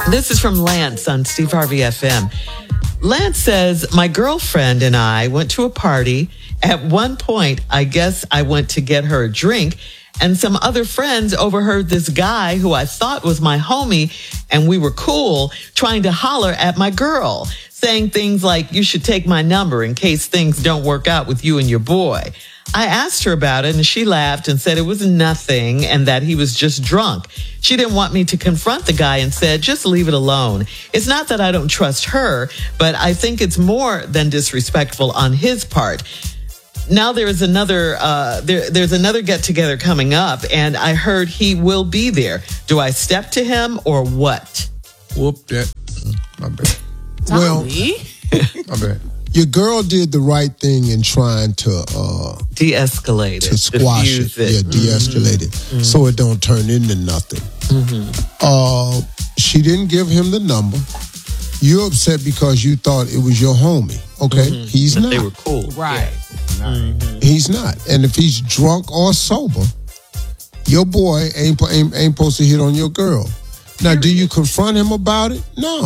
This is from Lance on Steve Harvey FM. Lance says, my girlfriend and I went to a party. At one point, I guess I went to get her a drink, and some other friends overheard this guy who I thought was my homie, and we were cool, trying to holler at my girl, saying things like, you should take my number in case things don't work out with you and your boy. I asked her about it, and she laughed and said it was nothing and that he was just drunk. She didn't want me to confront the guy and said, just leave it alone. It's not that I don't trust her, but I think it's more than disrespectful on his part. Now there's another get together coming up, and I heard he will be there. Do I step to him or what? Whoop that. My bad. Well, My bad. your girl did the right thing in trying to De-escalate it. to squash it. Yeah, de-escalate it. So it don't turn into nothing. She didn't give him the number. You're upset because you thought it was your homie. Okay? He's But not. they were cool. Right. He's not. And if he's drunk or sober, your boy ain't supposed to hit on your girl. Now, do you confront him about it? No.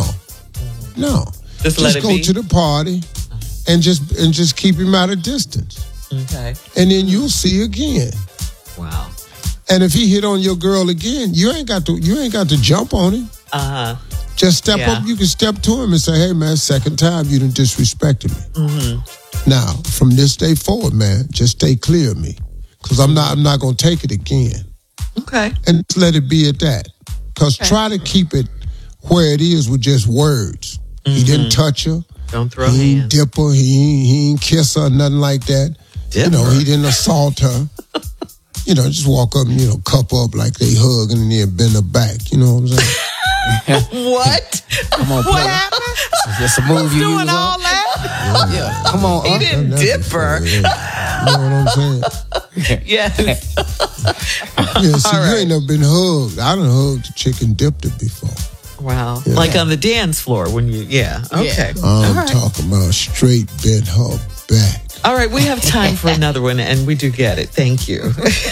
Just let it go be? to the party and just keep him at a distance. Okay. And then you'll see again. Wow. And if he hit on your girl again, you ain't got to jump on him. Just step Yeah. up. You can step to him and say, hey, man, second time you done disrespected me. Now, from this day forward, man, just stay clear of me. Because I'm not going to take it again. Okay. And just let it be at that. Because try to keep it where it is with just words. He didn't touch her. Don't throw He ain't hands. dip her. He ain't kiss her, nothing like that. Dip her. her? He didn't assault her. Just walk up and, cup up like they hugging and then bend her back. You know what I'm saying? What? Come on, What happened? That's a move you Doing use all on. that? Yeah. Come on, He didn't dip her. You know what I'm saying? Yes. Yeah, see, All you right. ain't never been hugged. I done hugged a chick and dipped her before. Wow. Like on the dance floor when you, Okay. I'm talking about straight bent her back. All right, we have time for another one, and we do get it. Thank you.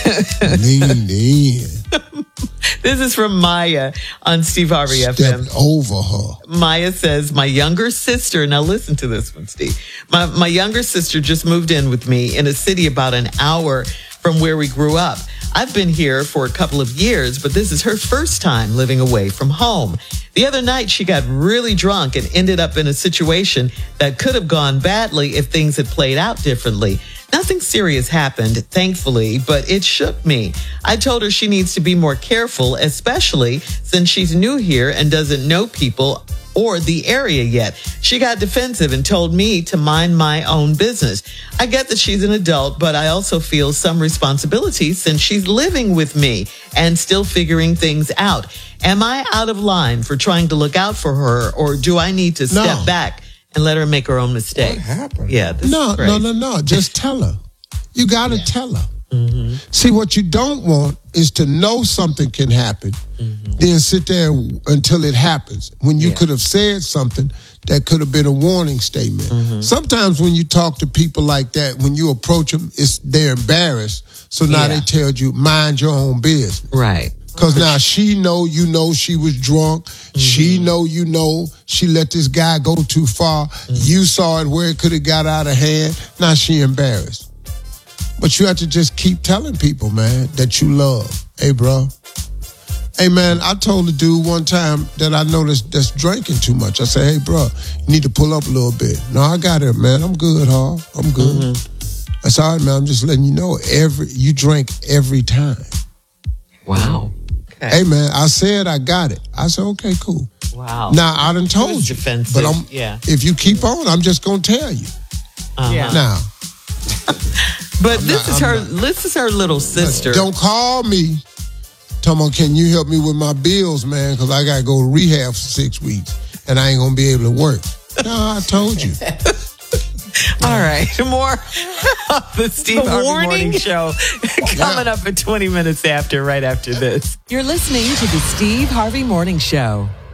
Leaned in. This is from Maya on Steve Harvey FM. Stepped over her. Maya says, my younger sister, now listen to this one, Steve. My younger sister just moved in with me in a city about an hour from where we grew up. I've been here for a couple of years, but this is her first time living away from home. The other night, she got really drunk and ended up in a situation that could have gone badly if things had played out differently. Nothing serious happened, thankfully, but it shook me. I told her she needs to be more careful, especially since she's new here and doesn't know people or the area yet. She got defensive and told me to mind my own business. I get that she's an adult, but I also feel some responsibility since she's living with me and still figuring things out. Am I out of line for trying to look out for her, or do I need to step back and let her make her own mistakes? What happened? Yeah, this is crazy. No. Just tell her. You got to tell her. See, what you don't want is to know something can happen, then sit there until it happens, when you could have said something that could have been a warning statement. Sometimes when you talk to people like that, when you approach them, they're embarrassed. So now they tell you, mind your own business. Right. Because now she know she was drunk. She know she let this guy go too far. You saw it where it could have got out of hand. Now she embarrassed. But you have to just keep telling people, man, that you love. Hey, bro. Hey, man, I told a dude one time that I noticed that's drinking too much. I said, hey, bro, you need to pull up a little bit. No, I got it, man. I'm good, Hall. I'm good. That's all right, man. I'm just letting you know, you drink every time. Wow. Okay. Hey, man, I said I got it. I said, okay, cool. Wow. Now, I done told was you. defensive. But if you keep on, I'm just going to tell you. Now. But this is her little sister. Don't call me. Tell me, can you help me with my bills, man? Because I got to go to rehab for 6 weeks, and I ain't going to be able to work. No, I told you. All right. More of the Steve Harvey Morning Show coming up at 20 minutes after, right after this. You're listening to the Steve Harvey Morning Show.